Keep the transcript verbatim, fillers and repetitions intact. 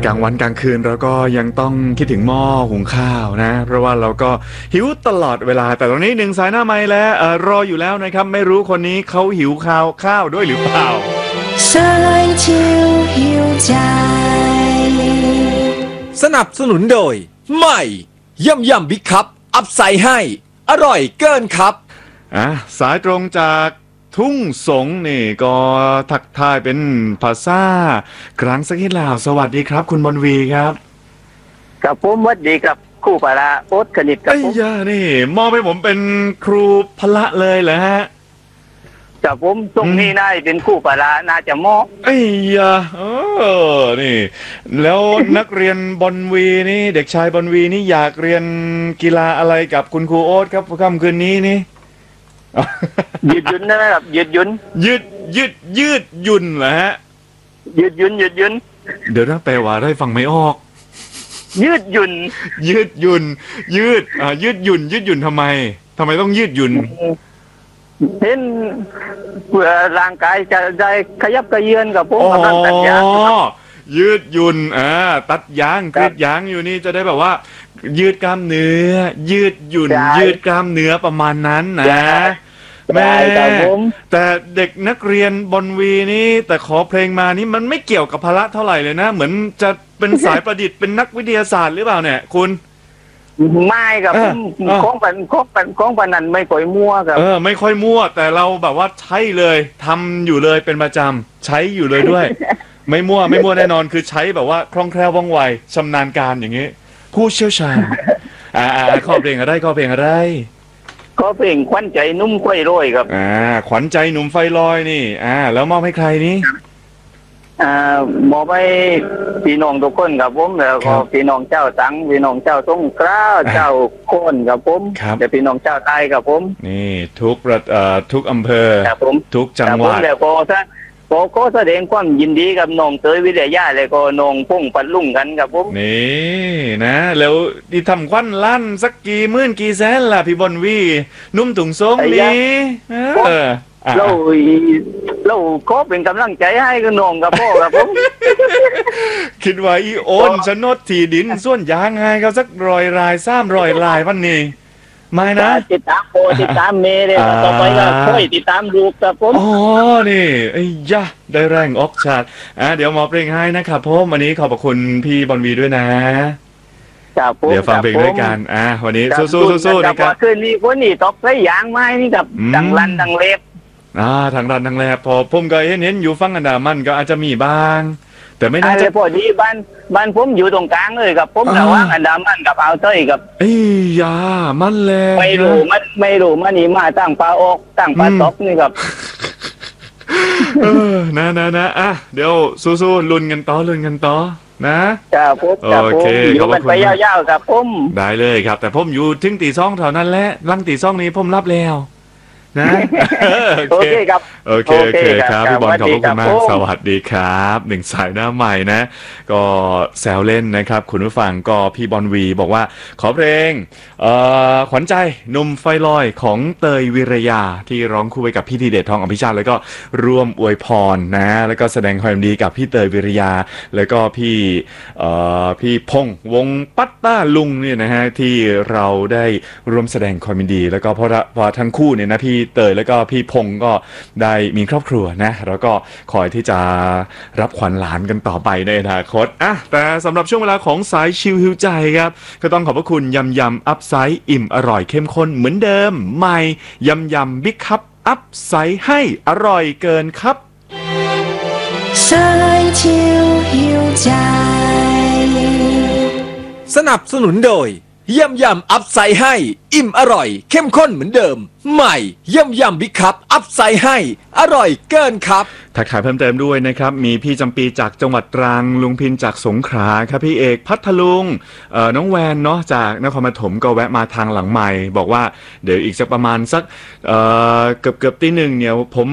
กลางวันกลางคืนเราก็ยังต้องคิดถึงหม้อหุงข้าวนะเพราะว่าเราก็หิวตลอดเวลาแต่ตอนนี้หนึ่งสายหน้าไมค์แล้วเอ่อรออยู่แล้วนะครับไม่รู้คนนี้เขาหิวข้าวข้าวด้วยหรือเปล่าสายชิวหิวใจสนับสนุนโดยใหม่ย่ำย่ำบิ๊กคัพอัพไซด์ให้อร่อยเกินครับอ่ะสายตรงจากทุ่งสงนี่ก็ทักทายเป็นภาษากลางสักทีลาวสวัสดีครับคุณบนวีครับกับผมวัดดีกับครูพละโอ๊ตคณิตกับผมไอ้ยานี่มองไปผมเป็นครูพละเลยเหรอฮะกับผมตรงนี้ได้เป็นครูพละน่าจะเหมาะไอ้ยาเออนี่แล้วนักเรียนบนวีนี่เด็กชายบนวีนี่อยากเรียนกีฬาอะไรกับคุณครูโอ๊ตครับค่ำคืนนี้นี่ยืดยุนนะครับยืดยุนยืดยืดยืดยุนเหรอฮะยืดยุนยืดยุนเดี๋ยวนะแปลว่าได้ฟังไม่ออกยืดยุนยืดยุนยืดอ่ายืดยุนยืดยุนทำไมทำไมต้องยืดยุนเห็นเพื่อร่างกายจะได้ขยับกระเยือนกับผมกำลังตัดยางยืดยุนอ่าตัดยางกรีดยางอยู่นี่จะได้แบบว่ายืดกล้ามเนื้อยืดหยุ่นยืดกล้ามเนื้อประมาณนั้นนะแม่แต่เด็กนักเรียนบนวีนี่แต่ขอเพลงมานี่มันไม่เกี่ยวกับพละเท่าไหร่เลยนะเหมือนจะเป็นสายประดิษฐ์เป็นนักวิทยาศาสตร์หรือเปล่าเนี่ยคุณไม่ครับของปันของปันของปันนั้นไม่ค่อยมั่วครับเออไม่ค่อยมั่วแต่เราแบบว่าใช้เลยทำอยู่เลยเป็นประจำใช้อยู่เลยด้วยไม่มั่วไม่มั่วแน่นอนคือใช้แบบว่าคล่องแคล่วว่องไวชำนาญการอย่างนี้ผู้เชี่ยวชาญอ่าข้อเพลงอะไรข้อเพลงอะไรข้อเพลงขวัญใจนุ่มไฟลอยครับอ่าขวัญใจหนุ่มไฟลอยนี่อ่าแล้วมอบให้ใครนี่อ่ามอบให้พี่น้องทุกคนครับผมแล้วก็พี่น้องเจ้าตังพี่น้องเจ้าสงขลาเจ้าโคนครับผมเดี๋ยวพี่น้องเจ้าใต้ครับผมนี่ทุกเอ่อทุกอำเภอทุกจังหวัดแล้วก็ถ้าก็ก็แสดงความยินดีกับน้องเตยวิทยาเลยก็น้องพุ่งปัดลุ่งกันครับผมนี่นะแล้วที่ทำควันลั่นสักกี่หมื่นกี่แสนล่ะพี่บนวีนุ่มถุงทรงนี้เออเราเราก็เป็นกำลังใจให้กับน้องกับพ่อครับผมคิดว่าอีโอนชนดที่ดินส่วนยางไงเขาสักรอยลายซ้ำรอยลายวันนี้ไม่นะติดตามโปติดตามเมย์เลยต่อไปก็ค่อยติดตามดูครับผมอ๋อนี่ไอ้ยะได้แรงออกชาติอ่ะเดี๋ยวหมอเพลงให้นะครับผมวันนี้ขอบพระคุณพี่บอลวีด้วยนะเดี๋ยวฟังเพลงด้วยกันอ่ะวันนี้สู้ๆสู้ๆนะครับคืนนี้คนนี้ตบใส่ยางไม้นี่กับดังรันดังเล็บอ่าทางรันทางแลบพอผมก็เห็นเห็นอยู่ฟังอันดามันก็อาจจะมีบ้างแต่ไม่น่าจะพอดีบ้านบ้านผมอยู่ตรงกลางเลยกับผมระหว่างอันดามันกับอ่าวไทยกับเอ้ยยามันแลไม่รู้มันไม่รู้มันนี่มาตั้งปลาออกตั้งปลาตบนี่ครับเออนะนะนะอ่ะเดี๋ยวสู้ๆลุ้นกันต่อลุ้นกันต่อนะจ้าผมโอเคขอบคุณไปยาวๆครับผมได้เลยครับแต่ผมอยู่ถึงตีสองเท่านั้นแหละหลังตีสองนี้ผมรับแล้วนะโอเคครับโอเคโอเคครับพี่บอลขอบคุณมากสวัสดีครับหนึ่งสายหน้าใหม่นะก็แซวเล่นนะครับคุณผู้ฟังก็พี่บอลวีบอกว่าขอเพลงขวัญใจหนุ่มไฟลอยของเตยวิรยาที่ร้องคู่ไปกับพี่ธีเดชทองอภิชาติแล้วก็ร่วมอวยพรนะแล้วก็แสดงความดีกับพี่เตยวิรยาแล้วก็พี่พี่พงษ์วงปัตตาลุงเนี่ยนะฮะที่เราได้ร่วมแสดงความดีแล้วก็เพราะเพราะทั้งคู่เนี่ยนะพี่เตยแล้วก็พี่พงษ์ก็ได้มีครอบครัวนะแล้วก็คอยที่จะรับขวัญหลานกันต่อไปในอนาคตอ่ะแต่สำหรับช่วงเวลาของสายชิลหิวใจครับก็ต้องขอบพระคุณยำยำอัพไซด์อิ่มอร่อยเข้มข้นเหมือนเดิมใหม่ยำยำบิ๊กคัพอัพไซด์ให้อร่อยเกินครับสายชิลหิวใจสนับสนุนโดยย่ำยำอัพไซด์ให้อิ่มอร่อยเข้มข้นเหมือนเดิมใหม่ย่ำยำบิ๊กคัพอัพไซด์ให้อร่อยเกินครับทักทายเพิ่มเติมด้วยนะครับมีพี่จำปีจากจังหวัดตรังลุงพินจากสงขลาครับพี่เอกพัทลุงเอ่อน้องแวนเนาะจากนครปฐมก็แวะมาทางหลังใหม่บอกว่าเดี๋ยวอีกสักประมาณสักเอ่อเกือบเกือบตีหนึ่งเนี่ยผม